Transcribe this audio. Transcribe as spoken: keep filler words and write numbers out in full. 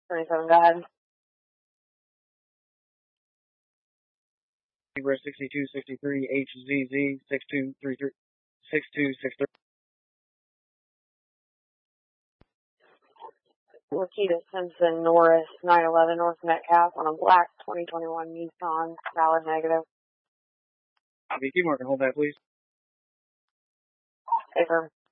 twenty-seven, go ahead. Zebra sixty-two sixty-three H Z Z six two three three six two six three. Lakita Simpson Norris nine eleven North Metcalf on a black twenty twenty-one Nissan, valid negative. V T Mark, hold that please. Affirm.